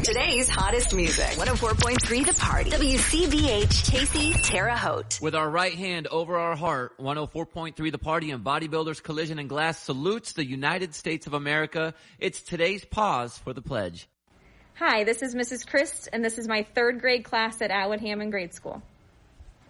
Today's hottest music. 104.3 The Party. WCBH Casey, Terre Haute. With our right hand over our heart, 104.3 The Party and Bodybuilders Collision and Glass salutes the United States of America. It's today's pause for the pledge. Hi, this is Mrs. Christ, and this is my third grade class at Atwood Hammond Grade School.